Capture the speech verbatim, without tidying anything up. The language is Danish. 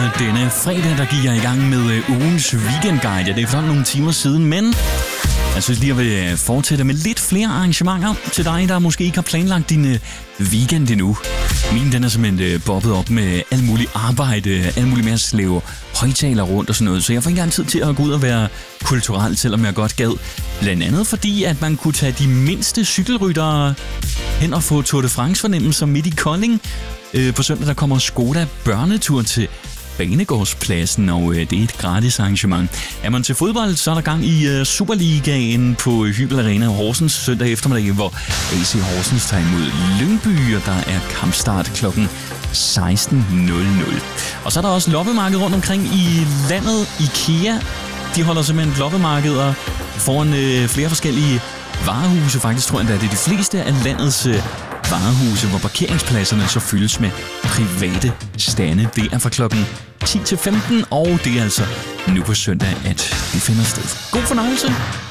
denne fredag, der gik jeg i gang med ugens weekendguide. Ja, det er for nogle timer siden, men jeg synes lige, at jeg vil fortsætte med lidt flere arrangementer til dig, der måske ikke har planlagt din weekend endnu. Min, den er simpelthen bobbet op med alt muligt arbejde, alt muligt med at slæve højtaler rundt og sådan noget, så jeg får ikke engang tid til at gå ud og være kulturel, selvom jeg godt gad. Blandt andet fordi, at man kunne tage de mindste cykelryttere hen og få Tour de France-fornemmelser midt i Kolding. Øh, på søndag der kommer Skoda børnetur til Banegårdspladsen, og øh, det er et gratis arrangement. Er man til fodbold, så er der gang i øh, Superligaen på Hybel Arena Horsens søndag eftermiddag, hvor A C Horsens tager imod Lyngby, og der er kampstart klokken seksten nul nul. Og så er der også loppemarked rundt omkring i landet. IKEA, de holder simpelthen loppemarkeder foran øh, flere forskellige varehuse. Faktisk tror jeg, at det er de fleste af landets øh, varehuse, hvor parkeringspladserne så fyldes med private stande. Det er fra klokken ti til femten, og det er altså nu på søndag, at det finder sted. God fornøjelse!